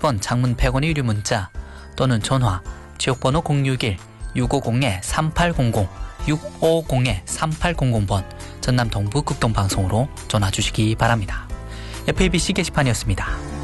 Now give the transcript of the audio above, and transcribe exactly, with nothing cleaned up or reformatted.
원, 장문 백 원의 유료 문자 또는 전화 지역번호 공육일 육오공 삼팔공공 육오공 삼팔공공 번 전남 동부 극동방송으로 전화 주시기 바랍니다. 에프에이비씨 게시판이었습니다.